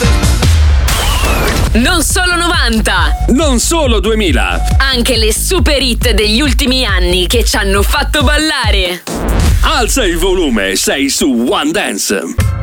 Non solo 90, Non solo 2000. anche le super hit degli ultimi anni che ci hanno fatto ballare. Alza il volume, sei su One Dance.